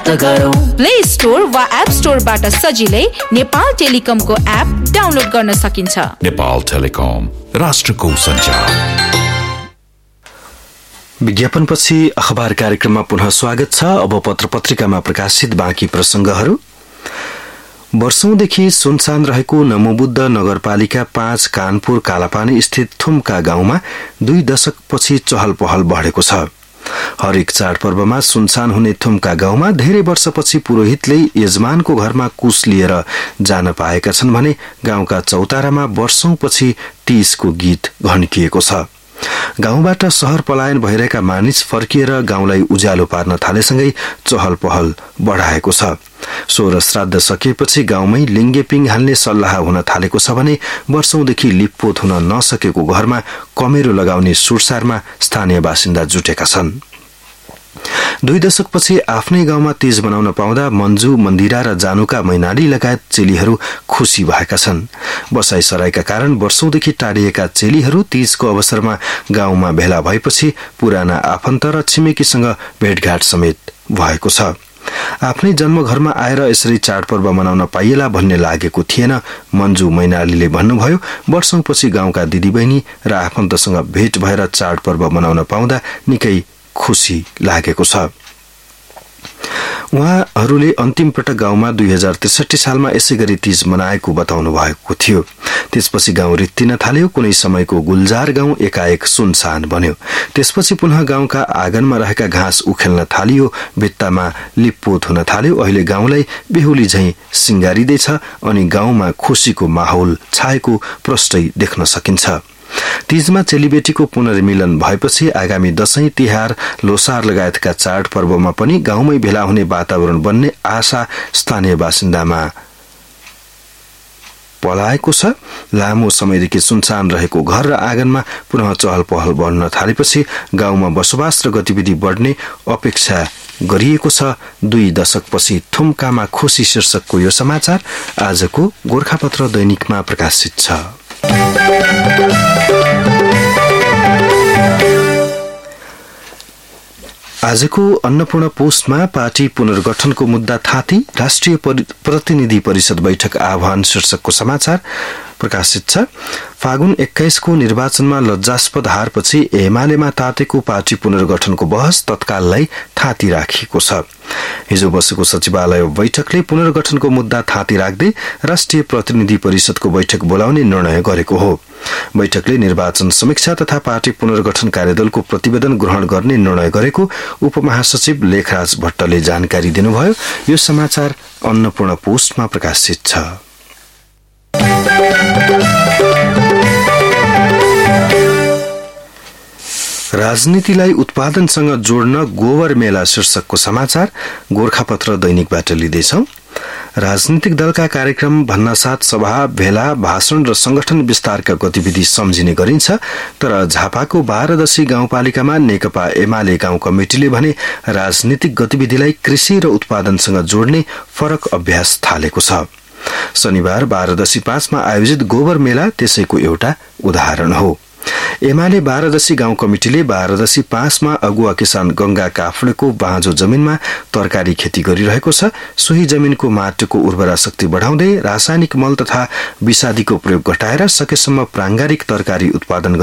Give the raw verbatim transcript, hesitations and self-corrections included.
प्राप्त गरौँ। Play store वा एप स्टोरबाट सजिलै नेपाल टेलिकमको एप डाउनलोड गर्न सकिन्छ। नेपाल टेलिकम, राष्ट्रको सञ्चार। विज्ञापनपछि अखबार कार्यक्रममा पुनः स्वागत छ। अब पत्र पत्रिकामा प्रकाशित बाँकी प्रसंगहरू। वर्षौंदेखि सुनसान रहेको नमोबुद्ध नगरपालिका पाँच कानपुर कालापानी स्थित थुम्का गाउँमा दुई दशकपछि चहल पहल बढेको छ। हरेक चाडपर्वमा सुनसान हुने थुम्का गाउँमा धेरै वर्षपछि पुरोहितले यजमानको घरमा कुश लिएर जान पाएका छन् भने गाउँका चौतारामा वर्षौंपछि तीजको गीत घन्किएको छ। गाउँबाट शहर पलायन भइरहेका मानिस फर्किएर गाउँलाई उज्यालो पार्न थालेसँगै चहल पहल बढाएको छ। सोह्र श्राद्ध सकिएपछि गाउँमै लिङ्गेपिङ हाल्ने सल्लाह हुन थालेको छ भने वर्षौंदेखि लिपपोत हुन नसकेको घरमा कमेरो लगाउने सुरसारमा स्थानीय बासिन्दा जुटेका छन्। दुई दशकपछि आफ्नै गाउँमा तीज मनाउन पाउँदा मन्जु, मन्दिरा र जानुका मैनाली लगायत चेलीहरू खुशी भएका छन्। बसाइसराईका कारण वर्षौंदेखि टाढिएका चेलीहरू तीजको अवसरमा गाउँमा भेला भएपछि पुराना आफन्त र छिमेकीसँग भेटघाट समेत भएको छ। आफ्नै जन्मघरमा आएर यसरी चाडपर्व मनाउन पाइएला भन्ने लागेको थिएन। मन्जु मैनालीले भन्नुभयो, वर्षौंपछि गाउँका दिदीबहिनी र आफन्तसँग भेट भएर चाडपर्व मनाउन पाउँदा निकै खुशी लागेको छ। उहाँहरूले अन्तिम पटक गाउँमा दुई हजार त्रिसठी सालमा यसै गरी तीज मनाएको बताउनु भएको थियो। त्यसपछि गाउँ रित्तिन थाल्यो। कुनै समयको गुल्जार गाउँ एकाएक सुनसान बन्यो। त्यसपछि पुनः गाउँका आँगनमा रहेका घाँस उखेल्न थालियो, भित्तामा लिपपोत हुन थाल्यो। अहिले गाउँलाई बेहुली झैं सिंगारिँदैछ अनि गाउँमा खुशीको माहौल छाएको प्रष्टै देख्न सकिन्छ। तीजमा चेलीबेटीको पुनर्मिलन भएपछि आगामी दशैं, तिहार, लोसार लगायतका चाडपर्वमा पनि गाउँमै भेला हुने वातावरण बन्ने आशा स्थानीय बासिन्दामा पलाएको छ। लामो समयदेखि सुनसान रहेको घर र आँगनमा पुनः चहल पहल बढ्न थालेपछि गाउँमा बसोबास र गतिविधि बढ्ने अपेक्षा गरिएको छ। दुई दशकपछि थुम्कामा खुशी शीर्षकको यो समाचार आजको गोरखापत्र दैनिकमा प्रकाशित छ। आजको अन्नपूर्ण पोस्टमा पार्टी पुनर्गठनको मुद्दा थाती, राष्ट्रिय प्रतिनिधि परिषद बैठक आह्वान शीर्षकको समाचार प्रकाशित छ। फागुन एक्काइसको निर्वाचनमा लज्जास्पद हारपछि एमालेमा तातेको पार्टी पुनर्गठनको बहस तत्काललाई थाती राखिएको छ। हिजो बसेको सचिवालय बैठकले पुनर्गठनको मुद्दा थाती राख्दै राष्ट्रिय प्रतिनिधि परिषदको बैठक बोलाउने निर्णय गरेको हो। बैठकले निर्वाचन समीक्षा तथा पार्टी पुनर्गठन कार्यदलको प्रतिवेदन ग्रहण गर्ने निर्णय गरेको उपमहासचिव लेखराज भट्टले जानकारी दिनुभयो। यो समाचार अन्नपूर्ण पोस्टमा प्रकाशित छ। राजनीतिलाई उत्पादनसँग जोड्न गोबर मेला शीर्षकको समाचार गोरखापत्र दैनिकबाट लिँदैछौं। राजनीतिक दलका कार्यक्रम भन्नासाथ सभा, भेला, भाषण र संगठन विस्तारका गतिविधि सम्झिने गरिन्छ। तर झापाको बाह्रदशी गाउँपालिकामा नेकपा एमाले गाउँ कमिटिले भने राजनीतिक गतिविधिलाई कृषि र उत्पादनसँग जोड्ने फरक अभ्यास थालेको छ। शनिबार बाह्रदशी पाँचमा आयोजित गोबर मेला त्यसैको एउटा उदाहरण हो। एमाले बाह्रदशी गाउँ कमिटिले बाह्रदशी पाँचमा अगुवा किसान गंगा काफ्लेको बाँझो जमिनमा तरकारी खेती गरिरहेको छ। सोही जमिनको माटोको उर्वरा शक्ति बढाउँदै रासायनिक मल तथा विषादीको प्रयोग घटाएर सकेसम्म प्रांगारिक तरकारी उत्पादन